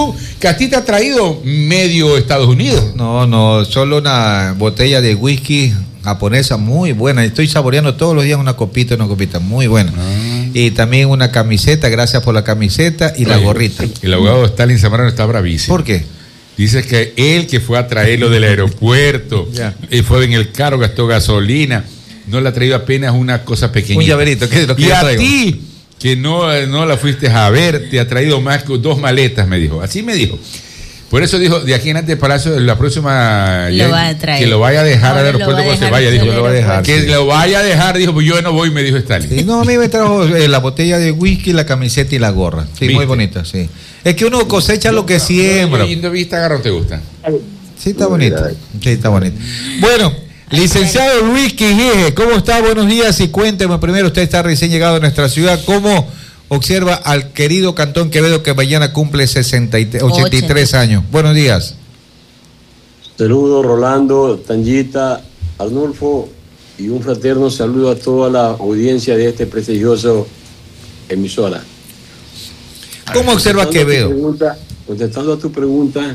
tú, que a ti te ha traído medio Estados Unidos. No, solo una botella de whisky japonesa muy buena. Estoy saboreando todos los días una copita, muy buena. Y también una camiseta, gracias por la camiseta y la gorrita. El abogado Stalin Zambrano está bravísimo. ¿Por qué? Dice que él que fue a traerlo del aeropuerto, fue en el carro, gastó gasolina, no le ha traído apenas una cosa pequeñita. Un llaverito, ¿qué es lo que y yo a traigo? ti, que no la fuiste a ver, te ha traído más que 2 maletas, me dijo. Así me dijo. Por eso dijo, de aquí en adelante Palacio, la próxima lo va a traer. Que lo vaya a dejar al aeropuerto cuando se vaya, dijo. Lo va a dejar, que lo vaya a dejar, dijo, pues yo no voy, me dijo Stalin. Sí, no, a mí me trajo la botella de whisky, la camiseta y la gorra. Sí, ¿viste? Muy bonita, sí. Es que uno cosecha lo que siembra. ¿Y de vista agarro te gusta? Sí, está bonito. Sí, está bonito. Bueno, licenciado Luis Quijije, ¿cómo está? Buenos días y cuénteme primero, usted está recién llegado a nuestra ciudad, ¿cómo observa al querido Cantón Quevedo que mañana cumple 83 años? Buenos días. Saludos Rolando, Tangita, Arnulfo y un fraterno saludo a toda la audiencia de este prestigioso emisora. ¿Cómo observa Quevedo? Contestando a tu pregunta,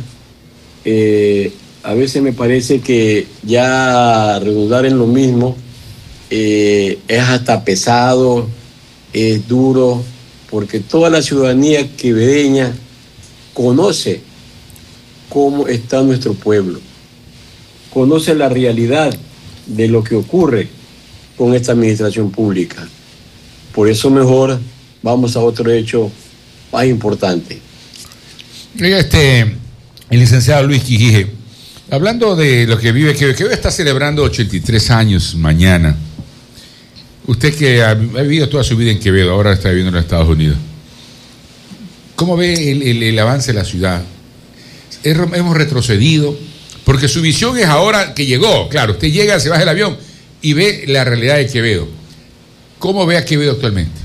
a veces me parece que ya redundar en lo mismo es hasta pesado, es duro, porque toda la ciudadanía quevedeña conoce cómo está nuestro pueblo, conoce la realidad de lo que ocurre con esta administración pública. Por eso mejor vamos a otro hecho más importante. Oiga, el licenciado Luis Quijije, hablando de lo que vive Quevedo está celebrando 83 años mañana. Usted que ha vivido toda su vida en Quevedo, ahora está viviendo en los Estados Unidos. ¿Cómo ve el avance de la ciudad? Hemos retrocedido, porque su visión es ahora que llegó. Claro, usted llega, se baja del avión y ve la realidad de Quevedo. ¿Cómo ve a Quevedo actualmente?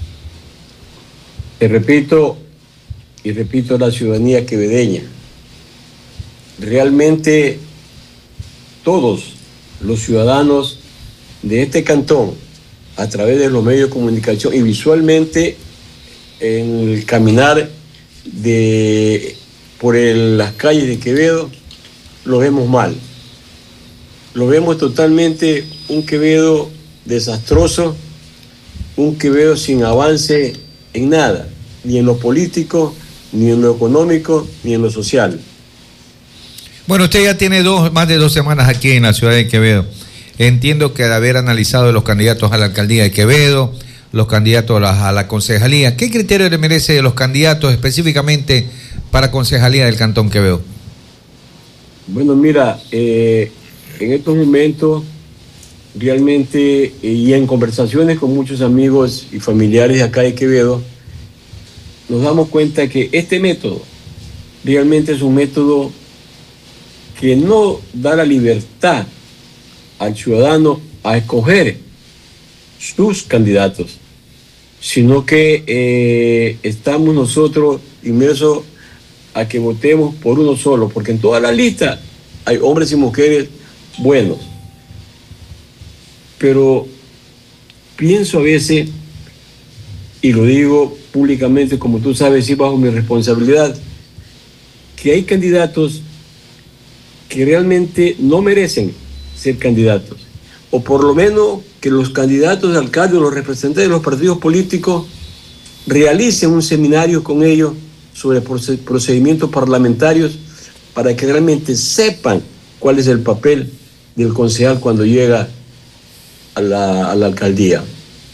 Te repito y repito a la ciudadanía quevedeña. Realmente todos los ciudadanos de este cantón, a través de los medios de comunicación y visualmente en el caminar por las calles de Quevedo, lo vemos mal. Lo vemos totalmente un Quevedo desastroso, un Quevedo sin avance en nada, ni en lo político, ni en lo económico, ni en lo social. Bueno, usted ya tiene más de 2 semanas aquí en la ciudad de Quevedo. Entiendo que al haber analizado los candidatos a la alcaldía de Quevedo, los candidatos a la concejalía, ¿qué criterio le merece de los candidatos específicamente para concejalía del Cantón Quevedo? Bueno, mira, en estos momentos realmente, y en conversaciones con muchos amigos y familiares de acá de Quevedo, nos damos cuenta que este método realmente es un método que no da la libertad al ciudadano a escoger sus candidatos, sino que estamos nosotros inmersos a que votemos por uno solo, porque en toda la lista hay hombres y mujeres buenos. Pero pienso a veces, y lo digo públicamente, como tú sabes, y bajo mi responsabilidad, que hay candidatos que realmente no merecen ser candidatos, o por lo menos que los candidatos de alcalde o los representantes de los partidos políticos realicen un seminario con ellos sobre procedimientos parlamentarios para que realmente sepan cuál es el papel del concejal cuando llega a la alcaldía.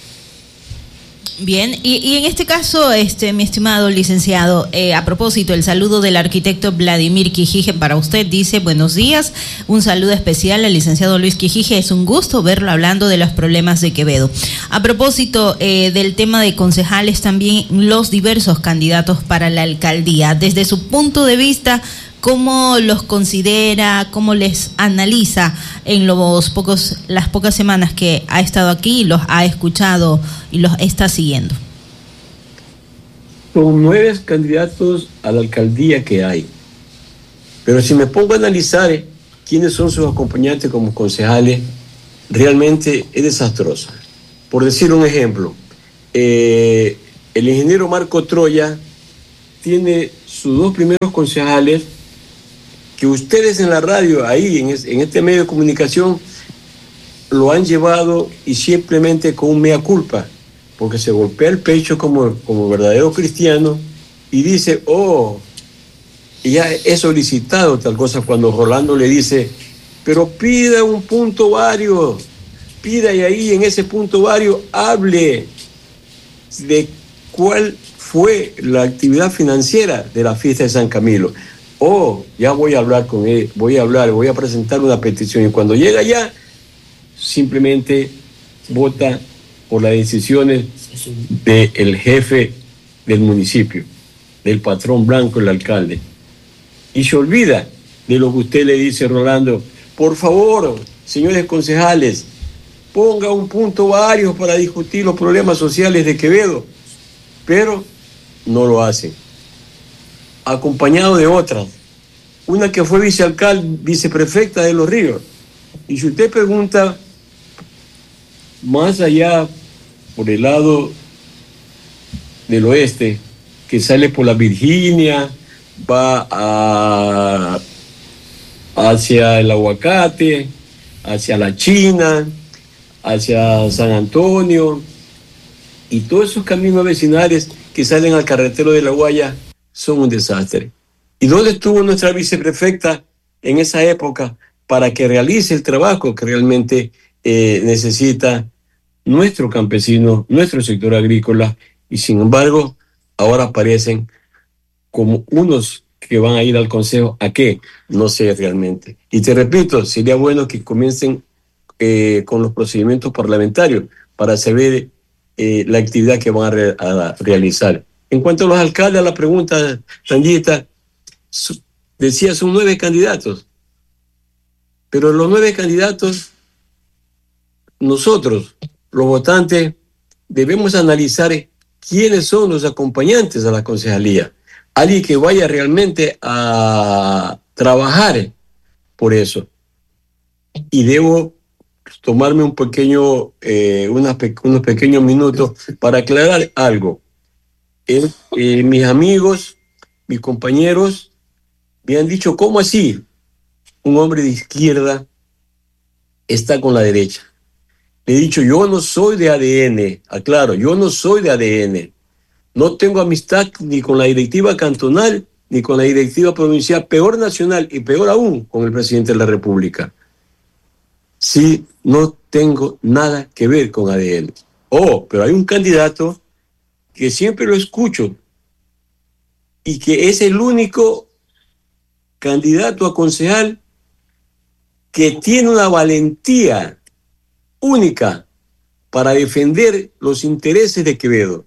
Bien, y en este caso, mi estimado licenciado, a propósito, el saludo del arquitecto Vladimir Quijije para usted, dice: buenos días, un saludo especial al licenciado Luis Quijije, es un gusto verlo hablando de los problemas de Quevedo. A propósito del tema de concejales, también los diversos candidatos para la alcaldía, desde su punto de vista, ¿cómo los considera, cómo les analiza en las pocas semanas que ha estado aquí, los ha escuchado y los está siguiendo? Son 9 candidatos a la alcaldía que hay. Pero si me pongo a analizar quiénes son sus acompañantes como concejales, realmente es desastroso. Por decir un ejemplo, el ingeniero Marco Troya tiene sus dos primeros concejales, que ustedes en la radio, ahí en este medio de comunicación, lo han llevado y simplemente con un mea culpa, porque se golpea el pecho como verdadero cristiano y dice, ya he solicitado tal cosa, cuando Rolando le dice, pero pida un punto vario, pida, y ahí en ese punto vario hable de cuál fue la actividad financiera de la fiesta de San Camilo. Ya voy a hablar con él, voy a presentar una petición, y cuando llega allá, simplemente vota por las decisiones del jefe del municipio, del patrón blanco, el alcalde, y se olvida de lo que usted le dice, Rolando. Por favor, señores concejales, ponga un punto varios para discutir los problemas sociales de Quevedo, pero no lo hacen. Acompañado de otras, una que fue viceprefecta de Los Ríos. Y si usted pregunta más allá, por el lado del oeste, que sale por la Virginia, va hacia el Aguacate, hacia la China, hacia San Antonio, y todos esos caminos vecinales que salen al carretero de La Guaya son un desastre. ¿Y dónde estuvo nuestra viceprefecta en esa época para que realice el trabajo que realmente necesita nuestro campesino, nuestro sector agrícola? Y sin embargo, ahora aparecen como unos que van a ir al consejo. ¿A qué? No sé realmente. Y te repito, sería bueno que comiencen con los procedimientos parlamentarios para saber la actividad que van a realizar. En cuanto a los alcaldes, a la pregunta, Sandita, decía, son 9 candidatos. Pero los 9 candidatos, nosotros, los votantes, debemos analizar quiénes son los acompañantes a la concejalía. Alguien que vaya realmente a trabajar por eso. Y debo tomarme unos pequeños minutos para aclarar algo. Mis amigos, mis compañeros, me han dicho, ¿cómo así? Un hombre de izquierda está con la derecha. Le he dicho, yo no soy de ADN, aclaro, yo no soy de ADN. No tengo amistad ni con la directiva cantonal, ni con la directiva provincial, peor nacional y peor aún con el presidente de la República. Sí, no tengo nada que ver con ADN. Pero hay un candidato que siempre lo escucho y que es el único candidato a concejal que tiene una valentía única para defender los intereses de Quevedo.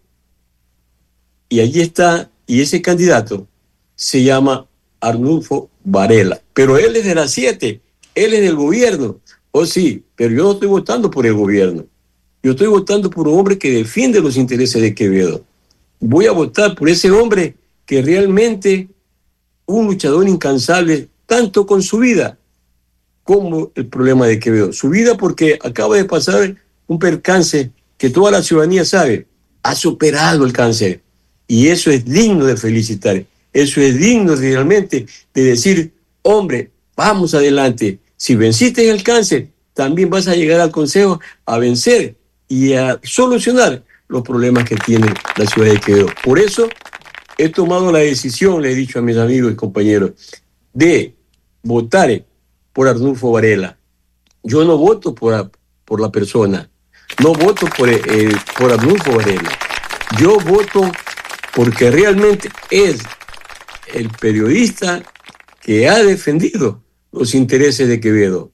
Y allí está, y ese candidato se llama Arnulfo Varela. Pero él es de las 7, él es del gobierno. Sí, pero yo no estoy votando por el gobierno. Yo estoy votando por un hombre que defiende los intereses de Quevedo. Voy a votar por ese hombre que realmente un luchador incansable, tanto con su vida como el problema de Quevedo. Su vida porque acaba de pasar un percance que toda la ciudadanía sabe. Ha superado el cáncer. Y eso es digno de felicitar. Eso es digno realmente de decir, hombre, vamos adelante. Si venciste el cáncer, también vas a llegar al consejo a vencer y a solucionar los problemas que tiene la ciudad de Quevedo. Por eso he tomado la decisión, le he dicho a mis amigos y compañeros, de votar por Arnulfo Varela. Yo no voto por la persona, no voto por Arnulfo Varela. Yo voto porque realmente es el periodista que ha defendido los intereses de Quevedo.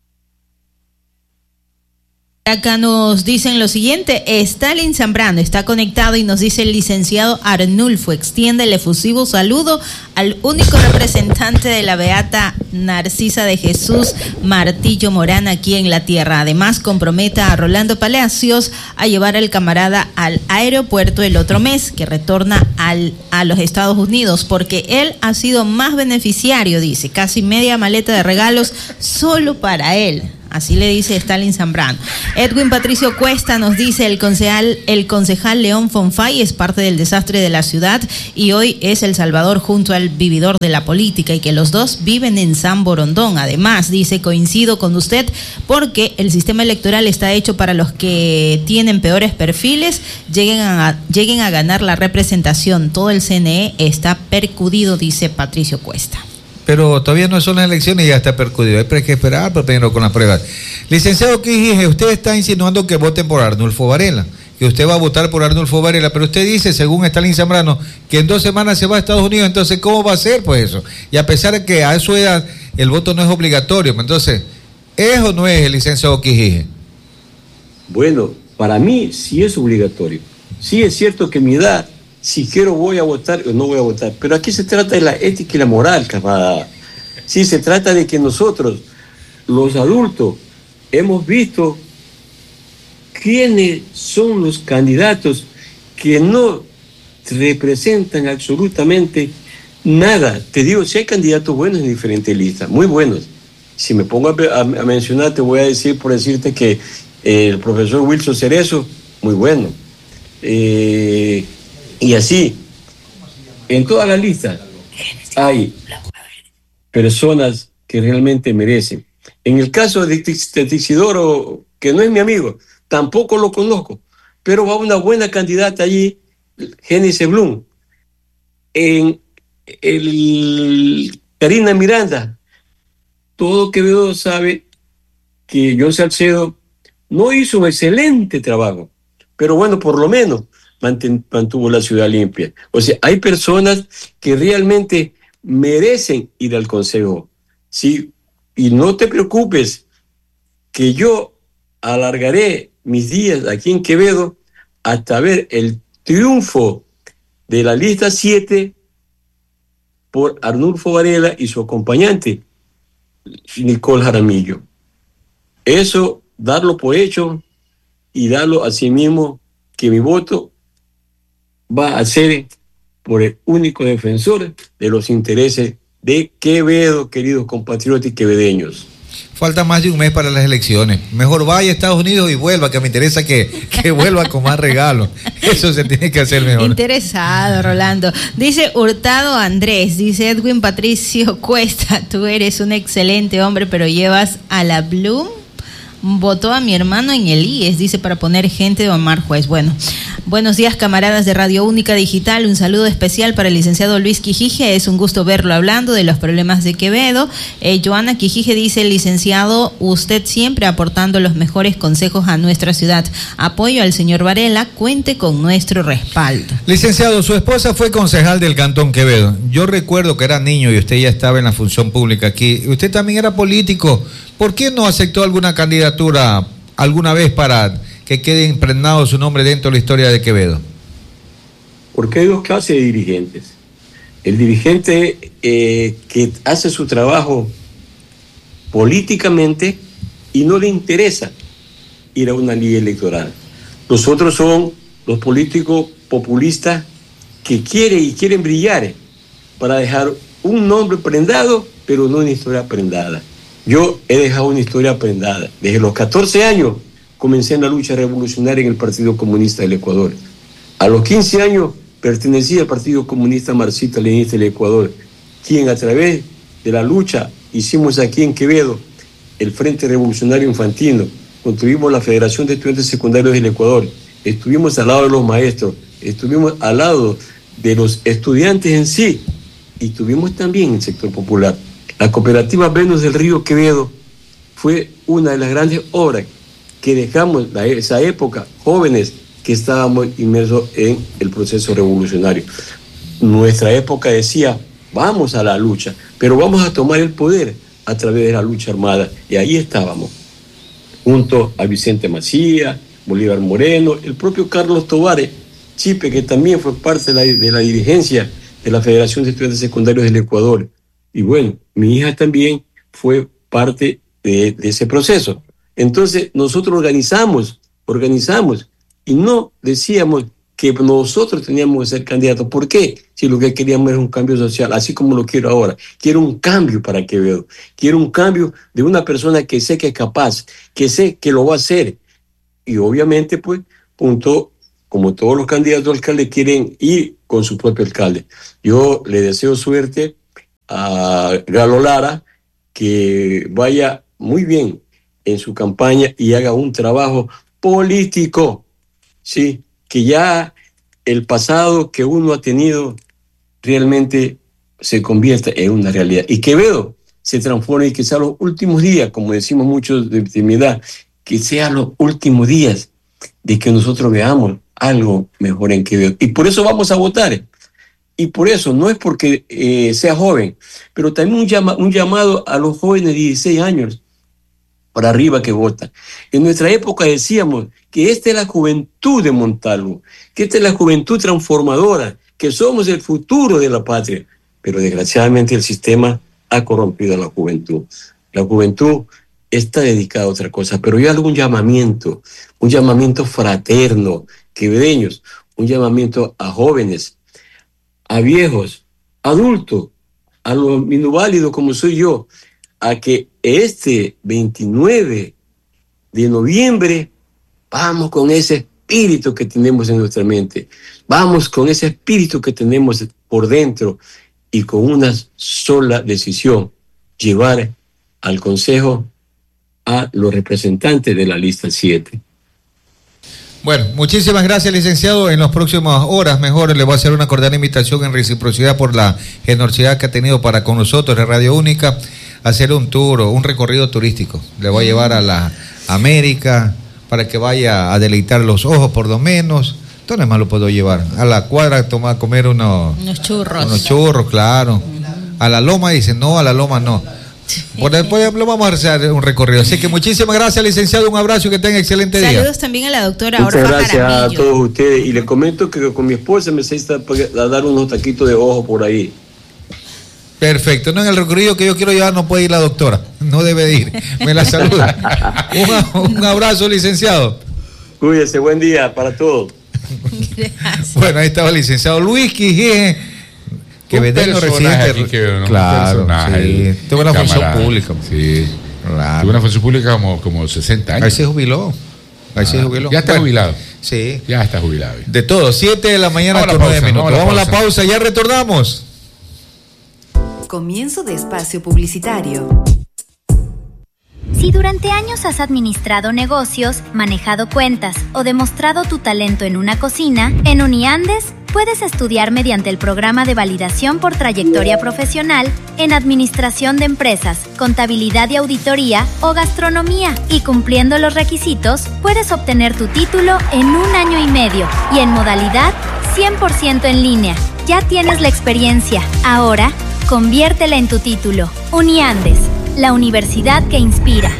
Acá nos dicen lo siguiente, Stalin Zambrano está conectado y nos dice el licenciado Arnulfo, extiende el efusivo saludo al único representante de la beata Narcisa de Jesús Martillo Morán aquí en la tierra. Además, comprometa a Rolando Palacios a llevar al camarada al aeropuerto el otro mes, que retorna a los Estados Unidos, porque él ha sido más beneficiario, dice, casi media maleta de regalos solo para él. Así le dice Stalin Zambrano. Edwin Patricio Cuesta nos dice: el concejal León Fonfay es parte del desastre de la ciudad y hoy es El Salvador junto al vividor de la política, y que los dos viven en San Borondón. Además, dice: coincido con usted porque el sistema electoral está hecho para los que tienen peores perfiles lleguen a ganar la representación. Todo el CNE está percudido, dice Patricio Cuesta. Pero todavía no son las elecciones y ya está percudido. Hay que esperar primero con las pruebas. Licenciado Quijije, usted está insinuando que voten por Arnulfo Varela, que usted va a votar por Arnulfo Varela, pero usted dice, según Stalin Zambrano, que en 2 semanas se va a Estados Unidos. Entonces, ¿cómo va a ser pues eso? Y a pesar de que a su edad el voto no es obligatorio, entonces, ¿es o no es, el licenciado Quijije? Bueno, para mí sí es obligatorio. Sí es cierto que mi edad, si quiero voy a votar o no voy a votar, pero aquí se trata de la ética y la moral, camarada. Sí, se trata de que nosotros, los adultos, hemos visto quiénes son los candidatos que no representan absolutamente nada. Te digo, si hay candidatos buenos en diferentes listas, muy buenos. Si me pongo a mencionar, te voy a decir, por decirte que el profesor Wilson Cerezo, muy bueno. Y así, en todas las listas hay personas que realmente merecen. En el caso de Isidoro, que no es mi amigo, tampoco lo conozco, pero va una buena candidata allí, Génesis Blum. En Karina Miranda, todo Quevedo sabe que John Salcedo no hizo un excelente trabajo, pero bueno, por lo menos mantuvo la ciudad limpia. O sea, hay personas que realmente merecen ir al consejo. Sí, y no te preocupes que yo alargaré mis días aquí en Quevedo hasta ver el triunfo de la lista 7 por Arnulfo Varela y su acompañante Nicole Jaramillo. Eso, darlo por hecho y darlo a sí mismo, que mi voto va a ser por el único defensor de los intereses de Quevedo, queridos compatriotas y quevedeños. Falta más de un mes para las elecciones. Mejor vaya a Estados Unidos y vuelva, que me interesa que vuelva con más regalos. Eso se tiene que hacer mejor. Interesado, Rolando. Dice Hurtado Andrés, dice Edwin Patricio Cuesta: tú eres un excelente hombre, pero llevas a la Bloom. Votó a mi hermano en el IES, dice, para poner gente de Omar Juez. Bueno, buenos días, camaradas de Radio Única Digital. Un saludo especial para el licenciado Luis Quijije. Es un gusto verlo hablando de los problemas de Quevedo. Joana Quijije dice: licenciado, usted siempre aportando los mejores consejos a nuestra ciudad. Apoyo al señor Varela, cuente con nuestro respaldo. Licenciado, su esposa fue concejal del Cantón Quevedo. Yo recuerdo que era niño y usted ya estaba en la función pública aquí. Usted también era político. ¿Por qué no aceptó alguna candidatura alguna vez para que quede impregnado su nombre dentro de la historia de Quevedo? Porque hay dos clases de dirigentes. El dirigente que hace su trabajo políticamente y no le interesa ir a una liga electoral. Los otros son los políticos populistas que quieren brillar para dejar un nombre prendado, pero no una historia prendada. Yo he dejado una historia prendada. Desde los 14 años comencé en la lucha revolucionaria en el Partido Comunista del Ecuador. A los 15 años pertenecí al Partido Comunista Marxista-Leninista del Ecuador, quien a través de la lucha hicimos aquí en Quevedo el Frente Revolucionario Infantino, construimos la Federación de Estudiantes Secundarios del Ecuador, estuvimos al lado de los maestros, estuvimos al lado de los estudiantes en sí, y estuvimos también en el sector popular. La cooperativa Venus del Río Quevedo fue una de las grandes obras que dejamos en esa época, jóvenes que estábamos inmersos en el proceso revolucionario. Nuestra época decía: vamos a la lucha, pero vamos a tomar el poder a través de la lucha armada. Y ahí estábamos, junto a Vicente Macía, Bolívar Moreno, el propio Carlos Tovares Chipe, que también fue parte de la dirigencia de la Federación de Estudiantes Secundarios del Ecuador. Y bueno, mi hija también fue parte de ese proceso. Entonces nosotros organizamos y no decíamos que nosotros teníamos que ser candidatos. ¿Por qué? Si lo que queríamos era un cambio social, así como lo quiero ahora. Quiero un cambio para Quevedo. Quiero un cambio de una persona que sé que es capaz, que sé que lo va a hacer. Y obviamente, pues, como todos los candidatos a alcalde quieren ir con su propio alcalde. Yo le deseo suerte a Galo Lara, que vaya muy bien en su campaña y haga un trabajo político, ¿sí? Que ya el pasado que uno ha tenido realmente se convierta en una realidad. Y Quevedo se transforme y que sea los últimos días, como decimos muchos de mi edad, que sean los últimos días de que nosotros veamos algo mejor en Quevedo. Y por eso vamos a votar. Y por eso, no es porque sea joven, pero también un llamado a los jóvenes de 16 años para arriba que votan. En nuestra época decíamos que esta es la juventud de Montalvo, que esta es la juventud transformadora, que somos el futuro de la patria. Pero desgraciadamente el sistema ha corrompido a la juventud. La juventud está dedicada a otra cosa, pero yo hago un llamamiento fraterno, quevedeños, un llamamiento a jóvenes, a viejos, adultos, a los minusválidos como soy yo, a que este 29 de noviembre vamos con ese espíritu que tenemos en nuestra mente, vamos con ese espíritu que tenemos por dentro y con una sola decisión, llevar al Consejo a los representantes de la lista 7. Bueno, muchísimas gracias, licenciado. En las próximas horas, mejor, le voy a hacer una cordial invitación en reciprocidad por la generosidad que ha tenido para con nosotros, de Radio Única, hacer un tour, un recorrido turístico. Le voy a llevar a la América para que vaya a deleitar los ojos, por lo menos. ¿Dónde más lo puedo llevar? A la cuadra a comer unos churros. Unos churros, claro. A la loma, dicen, no, a la loma no. Por después lo vamos a hacer un recorrido. Así que muchísimas gracias, licenciado. Un abrazo y que tenga excelente día. Saludos también a la doctora Orfa Jaramillo. Muchas gracias a todos ustedes. Y les comento que con mi esposa me está a dar unos taquitos de ojo por ahí. Perfecto. No, en el recorrido que yo quiero llevar no puede ir la doctora. No debe ir. Me la saluda. Un abrazo, licenciado. Cuídese. Buen día para todos. Gracias. Bueno, ahí estaba el licenciado Luis Quijije. Que veterano residente. Claro, sí. Tuvo una función pública. Sí. Claro. Tuvo una función pública como 60 años. Ahí se jubiló. Ya está jubilado. Sí. Ya está jubilado. De todo, 7 de la mañana con 9 minutos. Vamos a la pausa, ya retornamos. Comienzo de espacio publicitario. Si durante años has administrado negocios, manejado cuentas o demostrado tu talento en una cocina, en Uniandes puedes estudiar mediante el programa de validación por trayectoria profesional en Administración de Empresas, Contabilidad y Auditoría o Gastronomía. Y cumpliendo los requisitos, puedes obtener tu título en 1 año y medio y en modalidad 100% en línea. Ya tienes la experiencia. Ahora, conviértela en tu título. Uniandes, la universidad que inspira.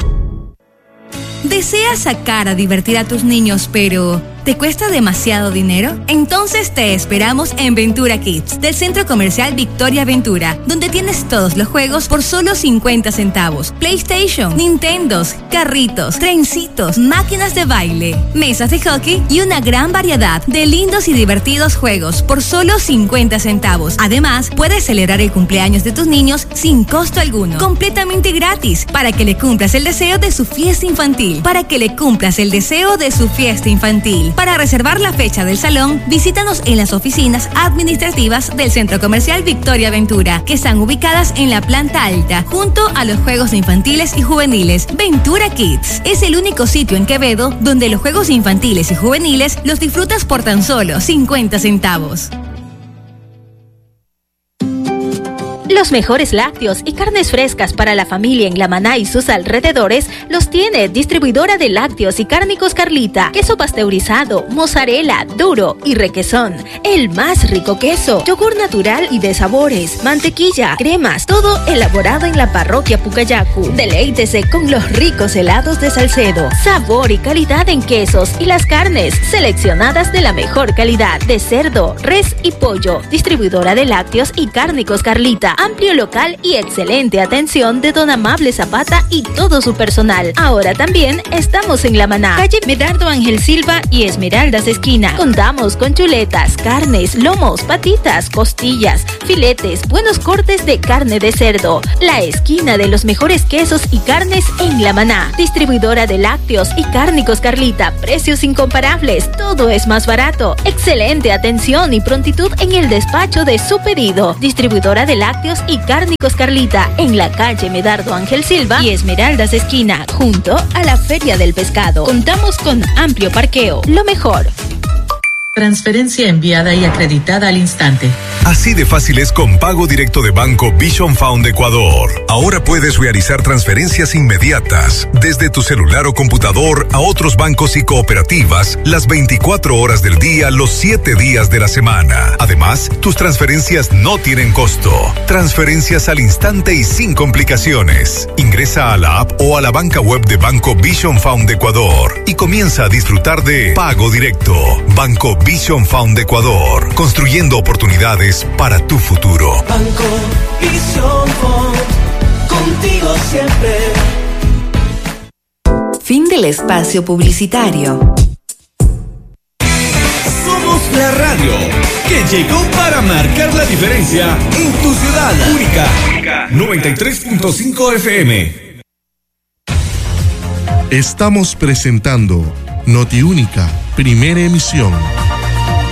¿Deseas sacar a divertir a tus niños, pero te cuesta demasiado dinero? Entonces te esperamos en Ventura Kids, del Centro Comercial Victoria Ventura, donde tienes todos los juegos por solo 50 centavos. PlayStation, Nintendos, carritos, trencitos, máquinas de baile, mesas de hockey y una gran variedad de lindos y divertidos juegos por solo 50 centavos. Además, puedes celebrar el cumpleaños de tus niños sin costo alguno, completamente gratis, para que le cumplas el deseo de su fiesta infantil. Para reservar la fecha del salón, visítanos en las oficinas administrativas del Centro Comercial Victoria Ventura, que están ubicadas en la planta alta, junto a los juegos infantiles y juveniles. Ventura Kids es el único sitio en Quevedo donde los juegos infantiles y juveniles los disfrutas por tan solo 50 centavos. Los mejores lácteos y carnes frescas para la familia en La Maná y sus alrededores los tiene Distribuidora de Lácteos y Cárnicos Carlita. Queso pasteurizado, mozzarella, duro y requesón. El más rico queso, yogur natural y de sabores, mantequilla, cremas, todo elaborado en la parroquia Pucayacu. Deleítese con los ricos helados de Salcedo. Sabor y calidad en quesos y las carnes seleccionadas de la mejor calidad de cerdo, res y pollo. Distribuidora de Lácteos y Cárnicos Carlita. amplio local y excelente atención de don Amable Zapata y todo su personal. Ahora también estamos en La Maná, calle Medardo Ángel Silva y Esmeraldas esquina. Contamos con chuletas, carnes, lomos, patitas, costillas, filetes, buenos cortes de carne de cerdo. La esquina de los mejores quesos y carnes en La Maná. Distribuidora de lácteos y cárnicos Carlita. Precios incomparables. Todo es más barato. Excelente atención y prontitud en el despacho de su pedido. Distribuidora de lácteos y cárnicos Carlita en la calle Medardo Ángel Silva y Esmeraldas esquina, junto a la Feria del Pescado. Contamos con amplio parqueo. Lo mejor. Transferencia enviada y acreditada al instante. Así de fácil es con pago directo de Banco Vision Fund Ecuador. Ahora puedes realizar transferencias inmediatas desde tu celular o computador a otros bancos y cooperativas las 24 horas del día, los 7 días de la semana. Además, tus transferencias no tienen costo. Transferencias al instante y sin complicaciones. Ingresa a la app o a la banca web de Banco Vision Fund Ecuador y comienza a disfrutar de pago directo. Banco Vision Fund Ecuador, construyendo oportunidades para tu futuro. Banco Vision Fund, contigo siempre. Fin del espacio publicitario. Somos la radio que llegó para marcar la diferencia en tu ciudad. Única 93.5 FM. Estamos presentando Notiúnica, primera emisión.